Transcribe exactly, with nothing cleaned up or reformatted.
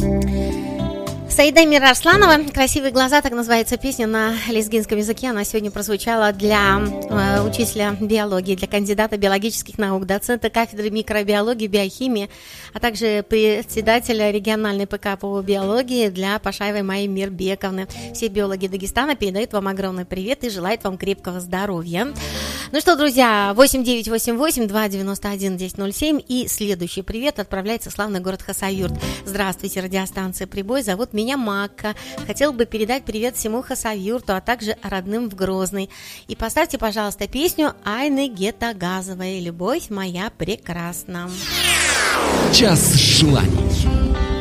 Саида Мира Арсланова «Красивые глаза», так называется песня на лезгинском языке. Она сегодня прозвучала для э, учителя биологии, для кандидата биологических наук, доцента кафедры микробиологии, биохимии, а также председателя региональной ПК по биологии для Пашаевой Майи Мирбековны. Все биологи Дагестана передают вам огромный привет и желают вам крепкого здоровья. Ну что, друзья, восемь девять восемь восемь два девяносто один десять ноль семь, и следующий привет отправляется в славный город Хасавюрт. Здравствуйте, радиостанция «Прибой», зовут меня Макка. Хотел бы передать привет всему Хасавюрту, а также родным в Грозный. И поставьте, пожалуйста, песню Айны Гетагазовой «Любовь моя прекрасна». Час желаний.